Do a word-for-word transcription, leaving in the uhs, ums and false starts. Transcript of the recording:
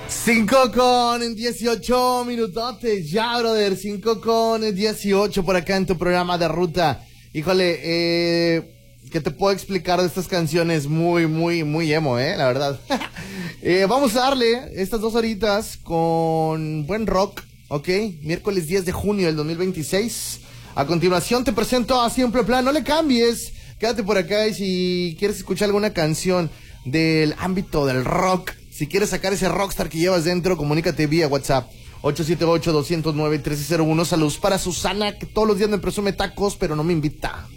Cinco con dieciocho minutotes, ya, brother. Cinco con dieciocho por acá en tu programa de ruta. Híjole, eh, ¿qué te puedo explicar de estas canciones? Muy, muy, muy emo, eh, la verdad. eh, vamos a darle estas dos horitas con buen rock, ¿ok? Miércoles diez de junio del dos mil veintiséis. A continuación te presento a Simple Plan. No le cambies, quédate por acá y si quieres escuchar alguna canción del ámbito del rock, si quieres sacar ese rockstar que llevas dentro, comunícate vía WhatsApp ocho siete ocho, dos cero nueve, uno tres cero uno. Saludos para Susana, que todos los días me presume tacos, pero no me invita.